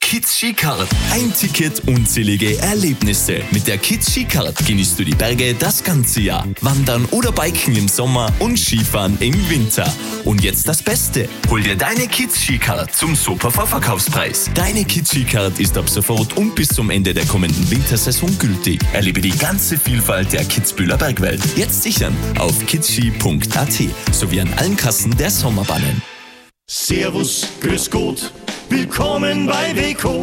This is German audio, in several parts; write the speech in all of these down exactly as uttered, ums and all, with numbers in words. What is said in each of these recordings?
Kids Skicard. Ein Ticket, unzählige Erlebnisse. Mit der Kids Skicard genießt du die Berge das ganze Jahr. Wandern oder Biken im Sommer und Skifahren im Winter. Und jetzt das Beste. Hol dir deine Kids Skicard zum super Vorverkaufspreis. Deine Kids Skicard ist ab sofort und bis zum Ende der kommenden Wintersaison gültig. Erlebe die ganze Vielfalt der Kitzbüheler Bergwelt. Jetzt sichern auf kidsski punkt a t sowie an allen Kassen der Sommerbannen. Servus, grüß Gott, willkommen bei Weco.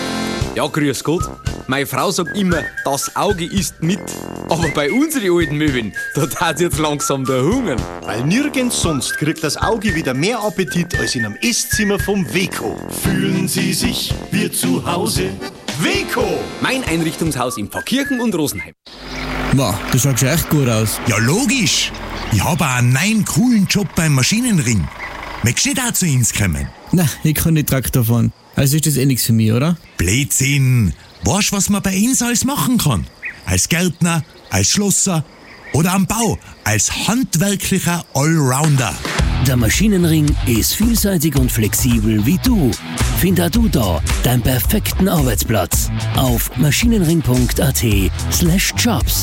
Ja, grüß Gott. Meine Frau sagt immer, das Auge isst mit. Aber bei unseren alten Möwen, da hat jetzt langsam der Hunger. Weil nirgends sonst kriegt das Auge wieder mehr Appetit als in einem Esszimmer vom Weco. Fühlen Sie sich wie zu Hause? Weco! Mein Einrichtungshaus in Pfarrkirchen und Rosenheim. Wow, du schaust ja echt gut aus. Ja, logisch. Ich habe einen neuen, coolen Job beim Maschinenring. Möchtest du nicht auch zu uns kommen? Na, ich kann nicht Traktor fahren. Also ist das eh nichts für mich, oder? Blödsinn. Weißt du, was man bei uns alles machen kann? Als Gärtner, als Schlosser oder am Bau, als handwerklicher Allrounder. Der Maschinenring ist vielseitig und flexibel wie du. Find auch du da deinen perfekten Arbeitsplatz auf maschinenring punkt a t slash jobs.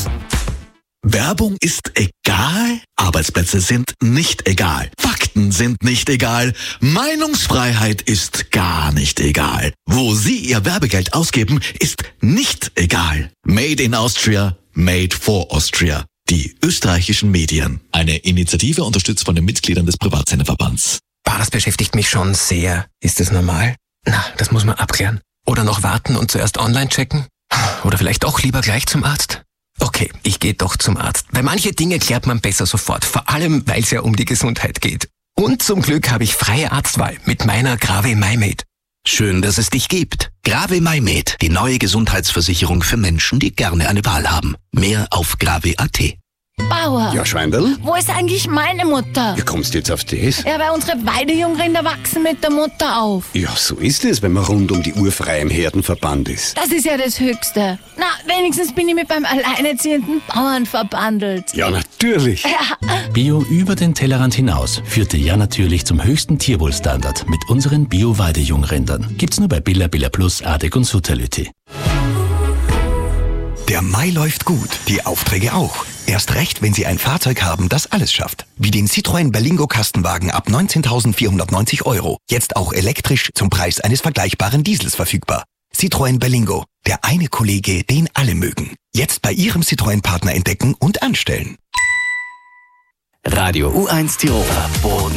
Werbung ist egal, Arbeitsplätze sind nicht egal, Fakten sind nicht egal, Meinungsfreiheit ist gar nicht egal. Wo Sie Ihr Werbegeld ausgeben, ist nicht egal. Made in Austria, made for Austria. Die österreichischen Medien. Eine Initiative unterstützt von den Mitgliedern des Privatsenderverbands. Bah, das beschäftigt mich schon sehr. Ist das normal? Na, das muss man abklären. Oder noch warten und zuerst online checken? Oder vielleicht doch lieber gleich zum Arzt? Okay, ich gehe doch zum Arzt. Weil manche Dinge klärt man besser sofort. Vor allem, weil es ja um die Gesundheit geht. Und zum Glück habe ich freie Arztwahl mit meiner Grave MyMed. Schön, dass es dich gibt. Grave MyMed, die neue Gesundheitsversicherung für Menschen, die gerne eine Wahl haben. Mehr auf grave punkt a t. Bauer. Ja, Schweindl? Wo ist eigentlich meine Mutter? Wie kommst du jetzt auf das? Ja, weil unsere Weidejungrinder wachsen mit der Mutter auf. Ja, so ist es, wenn man rund um die Uhr frei im Herdenverband ist. Das ist ja das Höchste. Na, wenigstens bin ich mit beim alleinerziehenden Bauern verbandelt. Ja, natürlich. Ja. Bio über den Tellerrand hinaus führte ja natürlich zum höchsten Tierwohlstandard mit unseren Bio-Weidejungrindern. Gibt's nur bei Billa, Billa Plus, Adek und Sutalüti. Der Mai läuft gut, die Aufträge auch. Erst recht, wenn Sie ein Fahrzeug haben, das alles schafft. Wie den Citroën Berlingo Kastenwagen ab neunzehntausendvierhundertneunzig Euro. Jetzt auch elektrisch zum Preis eines vergleichbaren Diesels verfügbar. Citroën Berlingo, der eine Kollege, den alle mögen. Jetzt bei Ihrem Citroën-Partner entdecken und anstellen. Radio U eins Tirol. Verboten.